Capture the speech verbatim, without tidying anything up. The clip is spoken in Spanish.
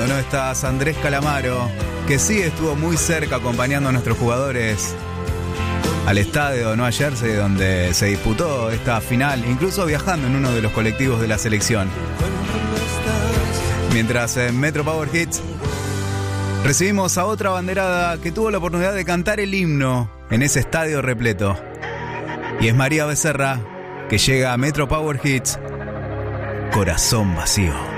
¿no? Estás Andrés Calamaro, que sí estuvo muy cerca acompañando a nuestros jugadores al estadio, ¿no? A Jersey, donde se disputó esta final, incluso viajando en uno de los colectivos de la selección. Mientras en Metro Power Hits recibimos a otra abanderada que tuvo la oportunidad de cantar el himno en ese estadio repleto. Y es María Becerra, que llega a Metro Power Hits, Corazón Vacío.